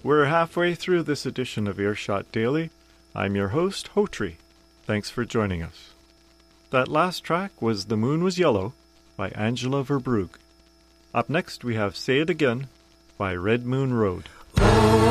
We're halfway through this edition of Earshot Daily. I'm your host, Hotri. Thanks for joining us. That last track was The Moon Was Yellow by Angela Verbrugge. Up next we have Say It Again by Red Moon Road.